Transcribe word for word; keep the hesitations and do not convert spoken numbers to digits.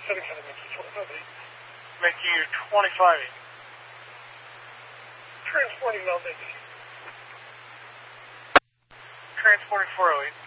seven kind of makes it twenty-five eight. Making you twenty-five eight. Transporting Mount Davis. Transporting four oh eight.